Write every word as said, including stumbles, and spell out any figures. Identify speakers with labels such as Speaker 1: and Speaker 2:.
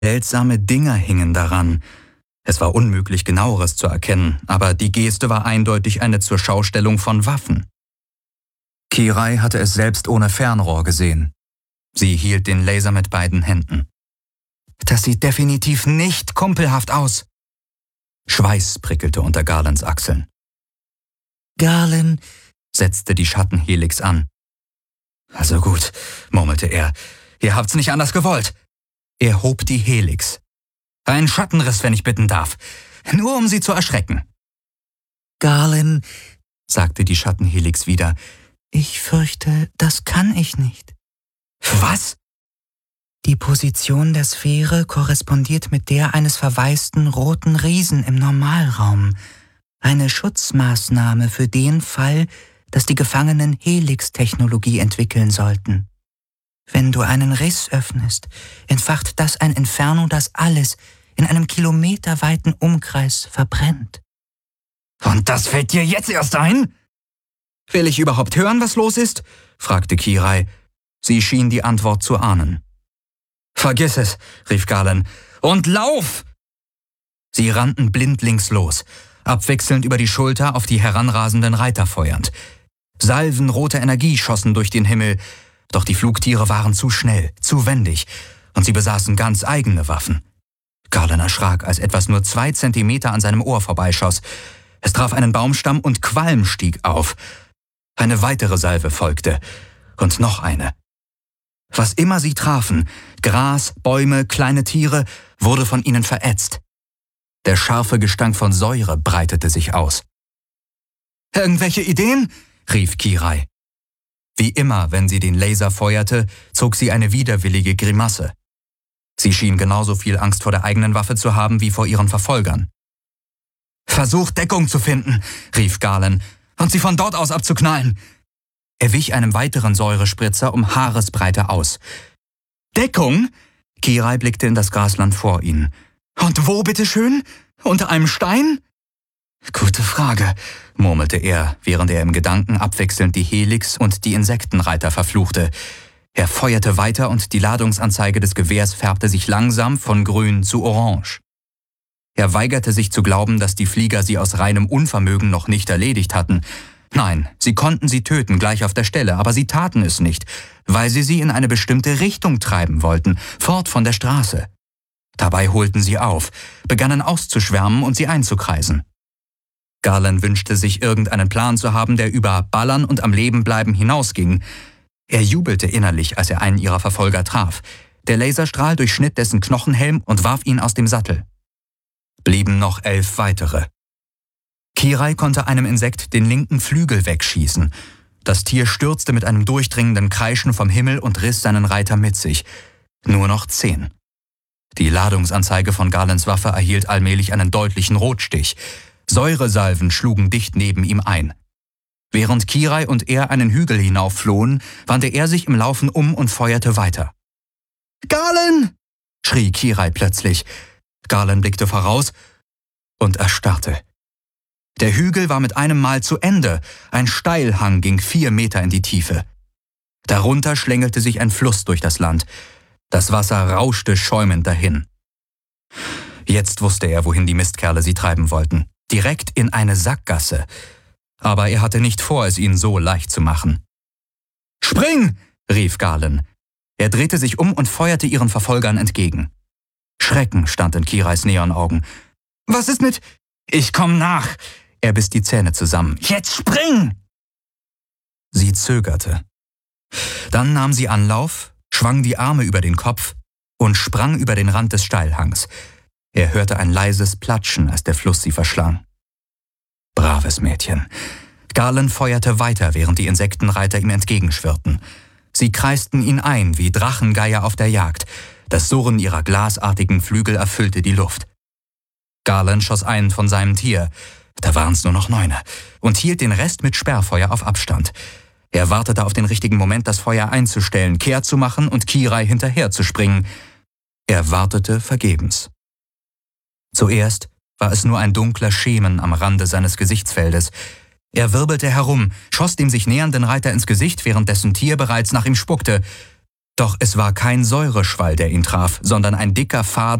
Speaker 1: Seltsame Dinger hingen daran. Es war unmöglich, Genaueres zu erkennen, aber die Geste war eindeutig eine Zurschaustellung von Waffen. Kirai hatte es selbst ohne Fernrohr gesehen. Sie hielt den Laser mit beiden Händen. »Das sieht definitiv nicht kumpelhaft aus!« Schweiß prickelte unter Garlands Achseln. »Garland«, setzte die Schattenhelix an. »Also gut«, murmelte er, »ihr habt's nicht anders gewollt.« Er hob die Helix. »Ein Schattenriss, wenn ich bitten darf. Nur um sie zu erschrecken.« »Garland«, sagte die Schattenhelix wieder, »ich fürchte, das kann ich nicht.« »Was?« »Die Position der Sphäre korrespondiert mit der eines verwaisten roten Riesen im Normalraum. Eine Schutzmaßnahme für den Fall, dass die Gefangenen Helix-Technologie entwickeln sollten. Wenn du einen Riss öffnest, entfacht das ein Inferno, das alles in einem kilometerweiten Umkreis verbrennt.« »Und das fällt dir jetzt erst ein?« »Will ich überhaupt hören, was los ist?« fragte Kirai. Sie schien die Antwort zu ahnen. »Vergiss es«, rief Garland. »Und lauf!« Sie rannten blindlings los, abwechselnd über die Schulter auf die heranrasenden Reiter feuernd. Salven roter Energie schossen durch den Himmel, doch die Flugtiere waren zu schnell, zu wendig, und sie besaßen ganz eigene Waffen. Garland erschrak, als etwas nur zwei Zentimeter an seinem Ohr vorbeischoss. Es traf einen Baumstamm und Qualm stieg auf. Eine weitere Salve folgte, und noch eine. Was immer sie trafen, Gras, Bäume, kleine Tiere, wurde von ihnen verätzt. Der scharfe Gestank von Säure breitete sich aus. »Irgendwelche Ideen?« rief Kirai. Wie immer, wenn sie den Laser feuerte, zog sie eine widerwillige Grimasse. Sie schien genauso viel Angst vor der eigenen Waffe zu haben wie vor ihren Verfolgern. »Versucht, Deckung zu finden«, rief Garland, »und sie von dort aus abzuknallen.« Er wich einem weiteren Säurespritzer um Haaresbreite aus. »Deckung?« Kirai blickte in das Grasland vor ihnen. »Und wo, bitteschön? Unter einem Stein?« »Gute Frage«, murmelte er, während er im Gedanken abwechselnd die Helix und die Insektenreiter verfluchte. Er feuerte weiter und die Ladungsanzeige des Gewehrs färbte sich langsam von grün zu orange. Er weigerte sich zu glauben, dass die Flieger sie aus reinem Unvermögen noch nicht erledigt hatten. Nein, sie konnten sie töten, gleich auf der Stelle, aber sie taten es nicht, weil sie sie in eine bestimmte Richtung treiben wollten, fort von der Straße. Dabei holten sie auf, begannen auszuschwärmen und sie einzukreisen. Garland wünschte sich, irgendeinen Plan zu haben, der über Ballern und am Leben bleiben hinausging. Er jubelte innerlich, als er einen ihrer Verfolger traf. Der Laserstrahl durchschnitt dessen Knochenhelm und warf ihn aus dem Sattel. Blieben noch elf weitere. Kirai konnte einem Insekt den linken Flügel wegschießen. Das Tier stürzte mit einem durchdringenden Kreischen vom Himmel und riss seinen Reiter mit sich. Nur noch zehn. Die Ladungsanzeige von Garlands Waffe erhielt allmählich einen deutlichen Rotstich. Säuresalven schlugen dicht neben ihm ein. Während Kirai und er einen Hügel hinaufflohen, wandte er sich im Laufen um und feuerte weiter. »Garland!« schrie Kirai plötzlich. Garland blickte voraus und erstarrte. Der Hügel war mit einem Mal zu Ende. Ein Steilhang ging vier Meter in die Tiefe. Darunter schlängelte sich ein Fluss durch das Land. Das Wasser rauschte schäumend dahin. Jetzt wusste er, wohin die Mistkerle sie treiben wollten. Direkt in eine Sackgasse. Aber er hatte nicht vor, es ihnen so leicht zu machen. »Spring!« rief Garland. Er drehte sich um und feuerte ihren Verfolgern entgegen. Schrecken stand in Kirais Neonaugen. »Was ist mit...« »Ich komm nach!« Er biss die Zähne zusammen. »Jetzt spring!« Sie zögerte. Dann nahm sie Anlauf, schwang die Arme über den Kopf und sprang über den Rand des Steilhangs. Er hörte ein leises Platschen, als der Fluss sie verschlang. Braves Mädchen. Garland feuerte weiter, während die Insektenreiter ihm entgegenschwirrten. Sie kreisten ihn ein wie Drachengeier auf der Jagd. Das Surren ihrer glasartigen Flügel erfüllte die Luft. Garland schoss einen von seinem Tier, da waren's nur noch neune, und hielt den Rest mit Sperrfeuer auf Abstand. Er wartete auf den richtigen Moment, das Feuer einzustellen, kehrt zu machen und Kirai hinterherzuspringen. Er wartete vergebens. Zuerst war es nur ein dunkler Schemen am Rande seines Gesichtsfeldes. Er wirbelte herum, schoss dem sich nähernden Reiter ins Gesicht, während dessen Tier bereits nach ihm spuckte. Doch es war kein Säureschwall, der ihn traf, sondern ein dicker Faden